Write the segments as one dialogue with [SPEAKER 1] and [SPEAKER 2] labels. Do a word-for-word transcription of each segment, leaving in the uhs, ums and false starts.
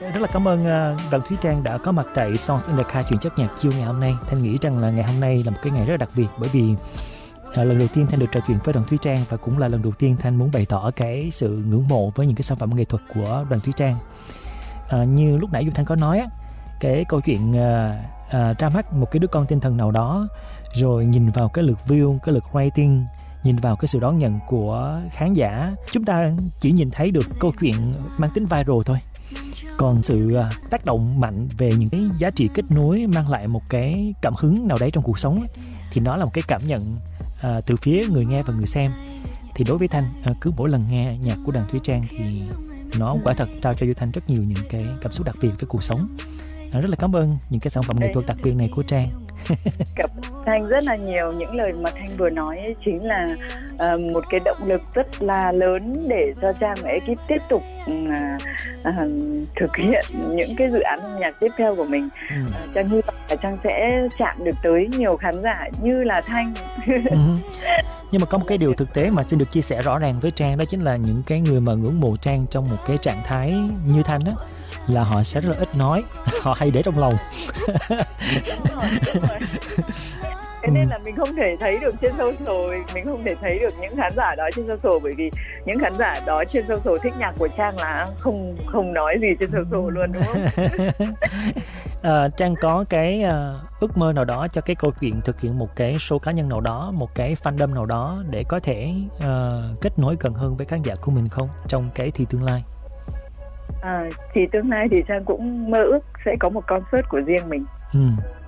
[SPEAKER 1] rất là cảm ơn uh, Đoàn Thúy Trang đã có mặt tại Songs in the Car Chuyện chất nhạc chiều ngày hôm nay. Thanh nghĩ rằng là ngày hôm nay là một cái ngày rất là đặc biệt, bởi vì uh, lần đầu tiên Thanh được trò chuyện với Đoàn Thúy Trang, và cũng là lần đầu tiên Thanh muốn bày tỏ cái sự ngưỡng mộ với những cái sản phẩm nghệ thuật của Đoàn Thúy Trang. Uh, như lúc nãy Duy Thanh có nói á, cái câu chuyện uh, uh, ra mắt một cái đứa con tinh thần nào đó, rồi nhìn vào cái lượt view, cái lượt rating, nhìn vào cái sự đón nhận của khán giả, chúng ta chỉ nhìn thấy được câu chuyện mang tính viral thôi. Còn sự tác động mạnh về những cái giá trị kết nối, mang lại một cái cảm hứng nào đấy trong cuộc sống, thì nó là một cái cảm nhận à, từ phía người nghe và người xem. Thì đối với Thanh, à, cứ mỗi lần nghe nhạc của Đoàn Thúy Trang thì nó quả thật trao cho Duy Thanh rất nhiều những cái cảm xúc đặc biệt với cuộc sống. À, rất là cảm ơn những cái sản phẩm nghệ thuật đặc biệt này của Trang.
[SPEAKER 2] Cảm ơn Thanh rất là nhiều. Những lời mà Thanh vừa nói ấy chính là uh, một cái động lực rất là lớn để cho Trang và ekip tiếp tục uh, uh, thực hiện những cái dự án âm nhạc tiếp theo của mình. ừ. uh, Trang hy vọng là Trang sẽ chạm được tới nhiều khán giả như là Thanh.
[SPEAKER 1] ừ. Nhưng mà có một cái điều thực tế mà xin được chia sẻ rõ ràng với Trang, đó chính là những cái người mà ngưỡng mộ Trang trong một cái trạng thái như Thanh á, là họ sẽ rất là ít nói, họ hay để trong lòng.
[SPEAKER 2] Đúng rồi, đúng rồi. Thế nên là mình không thể thấy được trên social, mình không thể thấy được những khán giả đó trên social, bởi vì những khán giả đó trên social thích nhạc của Trang là không không nói gì trên social luôn, đúng không?
[SPEAKER 1] à, Trang có cái uh, ước mơ nào đó cho cái câu chuyện thực hiện một cái show cá nhân nào đó, một cái fandom nào đó để có thể uh, kết nối gần hơn với khán giả của mình không trong cái thì tương lai?
[SPEAKER 2] À, thì tương lai thì Trang cũng mơ ước sẽ có một concert của riêng mình.
[SPEAKER 1] Ừ.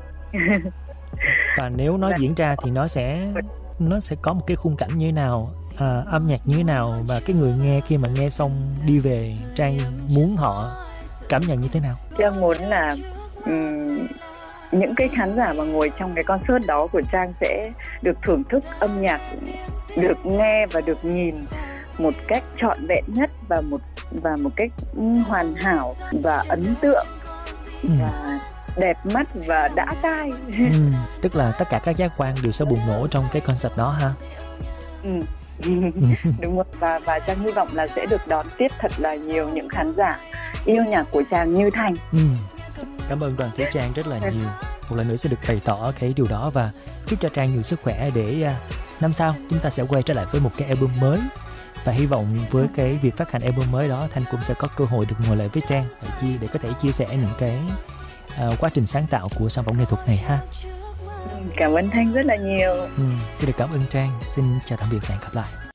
[SPEAKER 1] Và nếu nó diễn ra thì nó sẽ nó sẽ có một cái khung cảnh như thế nào, à, âm nhạc như thế nào, và cái người nghe khi mà nghe xong đi về, Trang muốn họ cảm nhận như thế nào?
[SPEAKER 2] Trang muốn là um, những cái khán giả mà ngồi trong cái concert đó của Trang sẽ được thưởng thức âm nhạc, được nghe và được nhìn một cách trọn vẹn nhất, và một và một cách hoàn hảo và ấn tượng, ừ. và đẹp mắt và đã tai.
[SPEAKER 1] ừ, Tức là tất cả các giác quan đều sẽ bùng nổ trong cái concert đó ha.
[SPEAKER 2] ừ. Đúng rồi. Và, và Trang hy vọng là sẽ được đón tiếp thật là nhiều những khán giả yêu nhạc của Trang như Thành.
[SPEAKER 1] ừ. Cảm ơn Đoàn Thúy Trang rất là nhiều. Một lần nữa sẽ được bày tỏ cái điều đó, và chúc cho Trang nhiều sức khỏe để uh, năm sau chúng ta sẽ quay trở lại với một cái album mới. Và hy vọng với cái việc phát hành album mới đó, Thanh cũng sẽ có cơ hội được ngồi lại với Trang để, chi, để có thể chia sẻ những cái uh, quá trình sáng tạo của sản phẩm nghệ thuật này ha.
[SPEAKER 2] Cảm ơn Thanh rất là nhiều.
[SPEAKER 1] ừ, Xin được cảm ơn Trang. Xin chào tạm biệt và hẹn gặp lại.